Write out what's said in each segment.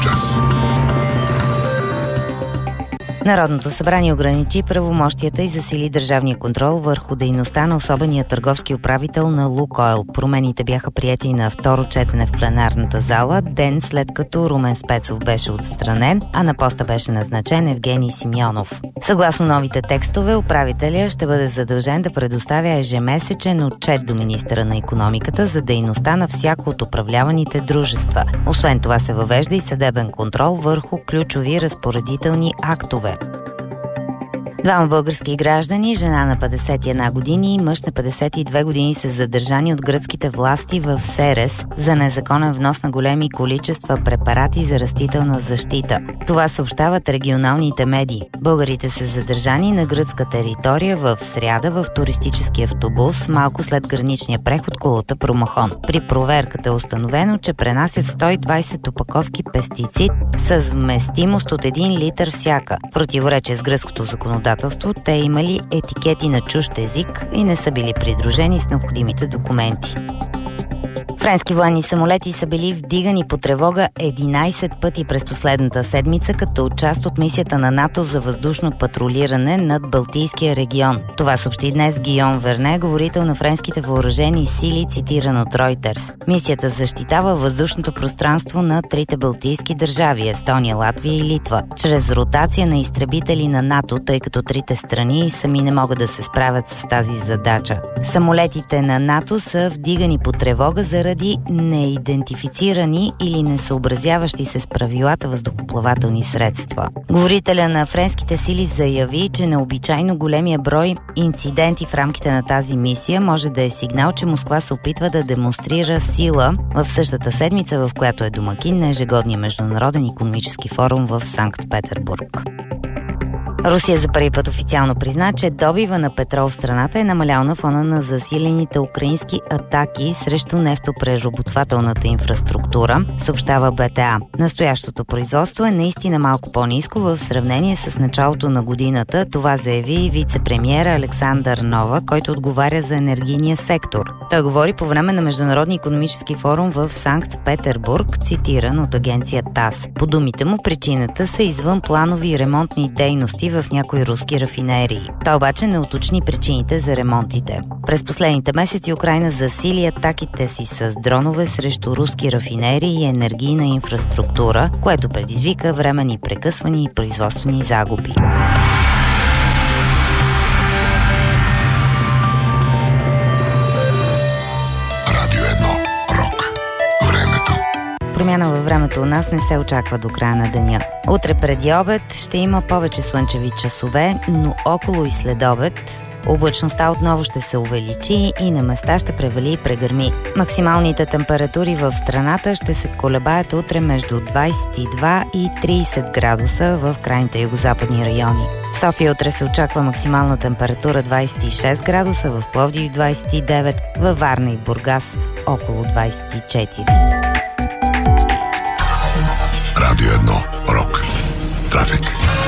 час. Народното събрание ограничи правомощията и засили държавния контрол върху дейността на особения търговски управител на Лукойл. Промените бяха приети на второ четене в пленарната зала, ден след като Румен Спецов беше отстранен, а на поста беше назначен Евгений Симеонов. Съгласно новите текстове, управителя ще бъде задължен да предоставя ежемесечен отчет до министъра на икономиката за дейността на всяко от управляваните дружества. Освен това се въвежда и съдебен контрол върху ключови разпоредителни актове. Двама български граждани, жена на 51 години и мъж на 52 години са задържани от гръцките власти в Серес за незаконен внос на големи количества препарати за растителна защита. Това съобщават регионалните медии. Българите са задържани на гръцка територия в сряда в туристически автобус, малко след граничния преход Кулата Промахон. При проверката е установено, че пренасят 120 опаковки пестицид с вместимост от 1 литър всяка. Противоречие с гръцкото законодателство, те имали етикети на чужд език и не са били придружени с необходимите документи. Френски военни самолети са били вдигани по тревога 11 пъти през последната седмица като част от мисията на НАТО за въздушно патрулиране над Балтийския регион. Това съобщи днес Гийом Верне, говорител на френските въоръжени сили, цитиран от Ройтерс. Мисията защитава въздушното пространство на трите балтийски държави – Естония, Латвия и Литва, чрез ротация на изтребители на НАТО, тъй като трите страни сами не могат да се справят с тази задача. Самолетите на НАТО са вдигани по тревога заради неидентифицирани или несъобразяващи се с правилата въздухоплавателни средства. Говорителя на френските сили заяви, че необичайно големия брой инциденти в рамките на тази мисия може да е сигнал, че Москва се опитва да демонстрира сила в същата седмица, в която е домакин на ежегодния международен икономически форум в Санкт-Петербург. Русия за първи път официално призна, че добива на петрол в страната е намалял на фона на засилените украински атаки срещу нефтопреработвателната инфраструктура, съобщава БТА. Настоящото производство е наистина малко по-ниско в сравнение с началото на годината. Това заяви вице-премиера Александър Нова, който отговаря за енергийния сектор. Той говори по време на Международния икономически форум в Санкт-Петербург, цитиран от агенция ТАСС. По думите му, причината са извън планови ремонтни дейности в някои руски рафинерии. Той обаче не уточни причините за ремонтите. През последните месеци Украйна засили атаките си с дронове срещу руски рафинерии и енергийна инфраструктура, което предизвика временни прекъсвания и производствени загуби. Радио 1. Рок. Времето. Промяна във времето у нас не се очаква до края на деня. Утре преди обед ще има повече слънчеви часове, но около и след обед облачността отново ще се увеличи и на места ще превали и прегърми. Максималните температури в страната ще се колебаят утре между 22 и 30 градуса в крайните югозападни райони. В София утре се очаква максимална температура 26 градуса, в Пловдив 29, във Варна и Бургас около 24. Радио 1. Рок. Трафик.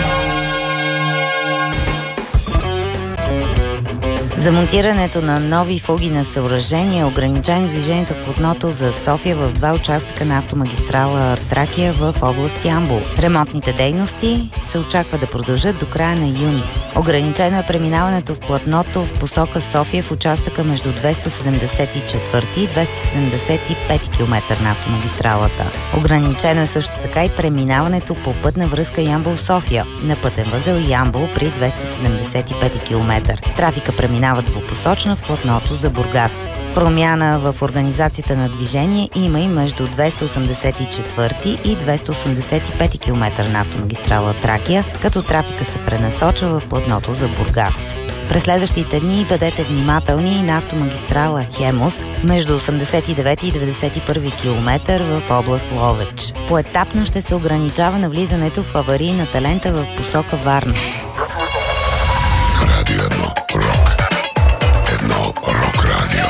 За монтирането на нови фуги на съоръжения е ограничено движението в платното за София в два участъка на автомагистрала Тракия в област Ямбол. Ремонтните дейности се очаква да продължат до края на юни. Ограничено е преминаването в платното в посока София в участъка между 274 и 275 км на автомагистралата. Ограничено е също така и преминаването по пътна връзка Ямбол-София на пътен възел Ямбол при 275 км. Трафика преминава двупосочно в платното за Бургас. Промяна в организацията на движение има и между 284 и 285 км на автомагистрала Тракия, като трафика се пренасочва в платното за Бургас. През следващите дни бъдете внимателни на автомагистрала Хемус между 89 и 91 км в област Ловеч. Поетапно ще се ограничава навлизането в аварийната лента в посока Варна. Радио 1. Рок. Едно рок радио.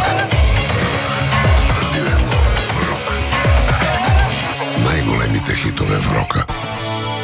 Радио 1. Рок. Най-големите хитове в рока.